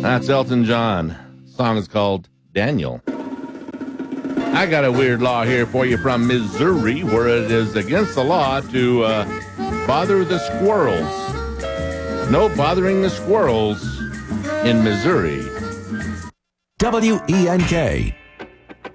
That's Elton John. The song is called Daniel. I got a weird law here for you from Missouri, where it is against the law to bother the squirrels. No bothering the squirrels in Missouri. WENK